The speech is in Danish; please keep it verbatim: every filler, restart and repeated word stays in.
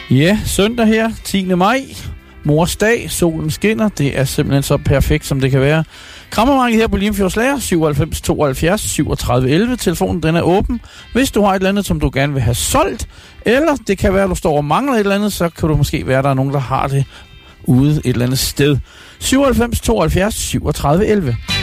Ja, søndag her, tiende maj. Mors dag, solen skinner. Det er simpelthen så perfekt, som det kan være. Krammermarkedet her på Limfjords Lager, syvoghalvfems tooghalvfjerds syvogtredive elleve. Telefonen den er åben. Hvis du har et eller andet, som du gerne vil have solgt, eller det kan være, at du står og mangler et eller andet, så kan du måske være, at der er nogen, der har det ude et eller andet sted. syvoghalvfems tooghalvfjerds syvogtredive elleve.